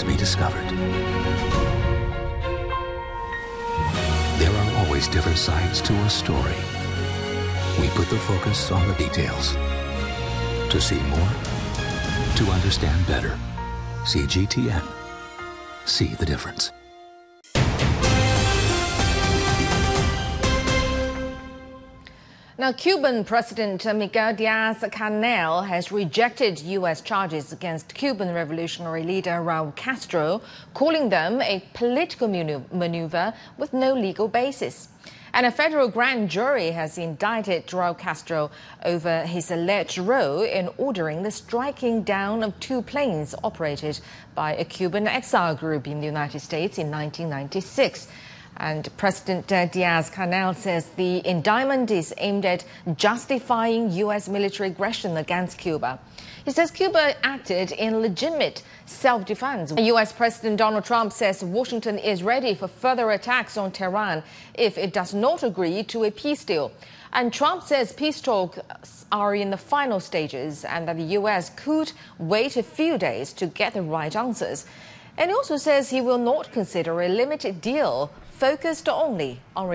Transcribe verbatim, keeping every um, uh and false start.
to be discovered. There are always different sides to a story. We put the focus on the details. To see more, to understand better. C G T N. See the difference. Now, Cuban President Miguel Diaz-Canel has rejected U S charges against Cuban revolutionary leader Raul Castro, calling them a political maneuver with no legal basis. And a federal grand jury has indicted Raul Castro over his alleged role in ordering the striking down of two planes operated by a Cuban exile group in the United States in nineteen ninety-six. And President Diaz-Canel says the indictment is aimed at justifying U S military aggression against Cuba. He says Cuba acted in legitimate self-defense. U S President Donald Trump says Washington is ready for further attacks on Tehran if it does not agree to a peace deal. And Trump says peace talks are in the final stages and that the U S could wait a few days to get the right answers. And he also says he will not consider a limited deal focused only on